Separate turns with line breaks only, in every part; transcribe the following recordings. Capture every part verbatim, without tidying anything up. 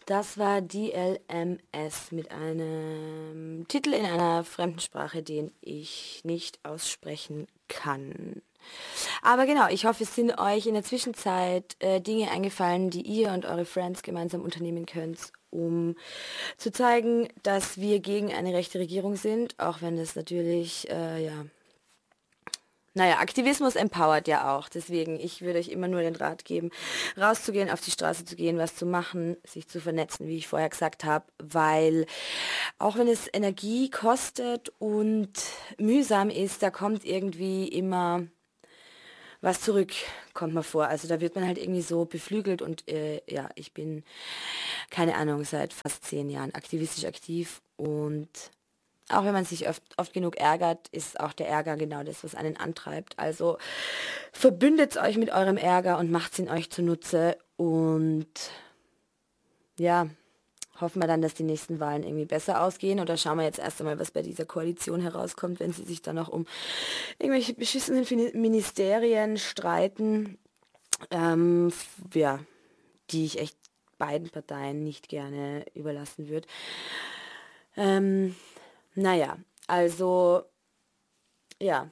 Das war D L M S mit einem Titel in einer fremden Sprache, den ich nicht aussprechen kann. Aber genau, ich hoffe, es sind euch in der Zwischenzeit äh, Dinge eingefallen, die ihr und eure Friends gemeinsam unternehmen könnt, um zu zeigen, dass wir gegen eine rechte Regierung sind, auch wenn das natürlich, äh, ja, naja, Aktivismus empowert ja auch. Deswegen, ich würde euch immer nur den Rat geben, rauszugehen, auf die Straße zu gehen, was zu machen, sich zu vernetzen, wie ich vorher gesagt habe, weil auch wenn es Energie kostet und mühsam ist, da kommt irgendwie immer was zurück, kommt mir vor. Also da wird man halt irgendwie so beflügelt und äh, ja, ich bin, keine Ahnung, seit fast zehn Jahren aktivistisch aktiv und auch wenn man sich oft, oft genug ärgert, ist auch der Ärger genau das, was einen antreibt. Also verbündet euch mit eurem Ärger und macht ihn euch zunutze. Und ja, hoffen wir dann, dass die nächsten Wahlen irgendwie besser ausgehen. Oder schauen wir jetzt erst einmal, was bei dieser Koalition herauskommt, wenn sie sich dann noch um irgendwelche beschissenen Ministerien streiten. Ähm, ja, die ich echt beiden Parteien nicht gerne überlassen würde. Ähm, naja, also ja,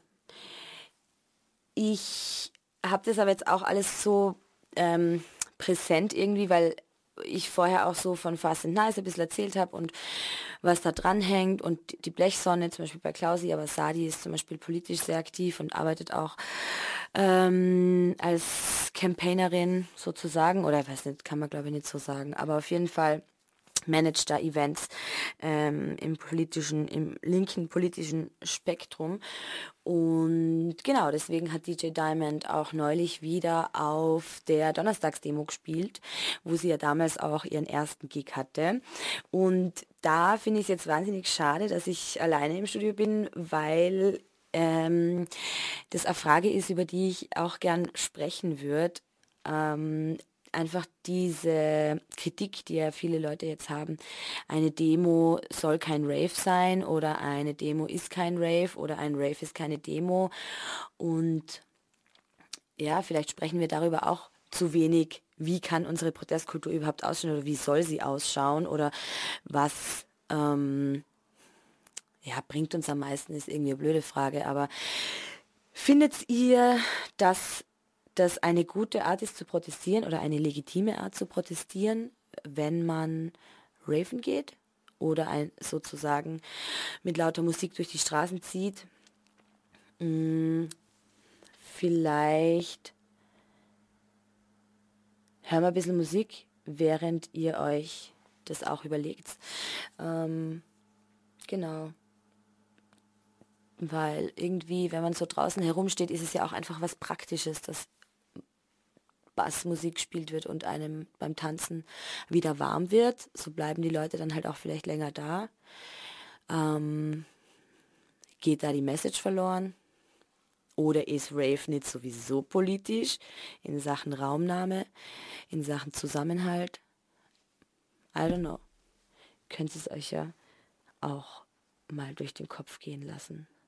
ich habe das aber jetzt auch alles so ähm, präsent irgendwie, weil ich vorher auch so von Fast and Nice ein bisschen erzählt habe und was da dran hängt und die Blechsonne, zum Beispiel bei Klausi, aber Sadi ist zum Beispiel politisch sehr aktiv und arbeitet auch ähm, als Campaignerin sozusagen, oder ich weiß nicht, kann man glaube ich nicht so sagen, aber auf jeden Fall managt da Events ähm, im politischen, im linken politischen Spektrum. Und genau, deswegen hat D J Diamond auch neulich wieder auf der Donnerstagsdemo gespielt, wo sie ja damals auch ihren ersten Gig hatte. Und da finde ich es jetzt wahnsinnig schade, dass ich alleine im Studio bin, weil ähm, das eine Frage ist, über die ich auch gern sprechen würde. Ähm, einfach diese Kritik, die ja viele Leute jetzt haben, eine Demo soll kein Rave sein oder eine Demo ist kein Rave oder ein Rave ist keine Demo. Und ja, vielleicht sprechen wir darüber auch zu wenig, wie kann unsere Protestkultur überhaupt ausschauen oder wie soll sie ausschauen oder was ähm, ja, bringt uns am meisten, ist irgendwie eine blöde Frage, aber findet ihr, dass das eine gute Art ist zu protestieren oder eine legitime Art zu protestieren, wenn man raven geht oder ein, sozusagen mit lauter Musik durch die Straßen zieht? Hm, vielleicht hören wir ein bisschen Musik, während ihr euch das auch überlegt. Ähm, genau. Weil irgendwie, wenn man so draußen herumsteht, ist es ja auch einfach was Praktisches, dass Bassmusik gespielt wird und einem beim Tanzen wieder warm wird. So bleiben die Leute dann halt auch vielleicht länger da. Ähm, geht da die Message verloren? Oder ist Rave nicht sowieso politisch in Sachen Raumnahme, in Sachen Zusammenhalt? I don't know. Könnt es euch ja auch mal durch den Kopf gehen lassen.